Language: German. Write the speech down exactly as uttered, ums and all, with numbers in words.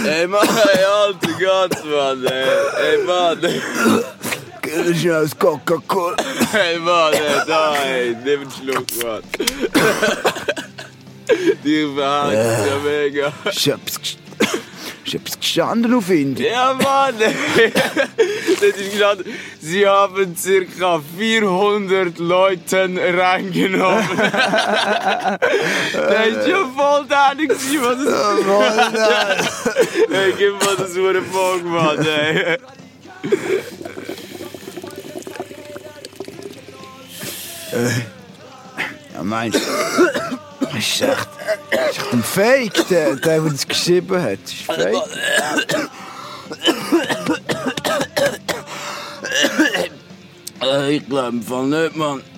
Ey, Mann, ey, alter Gott, Mann, ey. Ey, Mann. Geh schnell aus Coca-Cola. Ey, Mann, ey, da, ey. Nimm einen Schluck, Mann. Die verhakt ja mega. Ich hab's, ich hab's gestanden auf ihn. Ja, Mann, ey. Das ist gestanden. Sie haben ca. vierhundert Leuten reingenommen. Der ist ja voll dänig, was das ist. Ey, gib mal das Uhr Bock, Mann, ey. Ja, meinst du? Das ist echt, das ist echt ein Fake, der, der, der das geschrieben hat. Das ist Fake. Ich glaube im Fall nicht, Mann.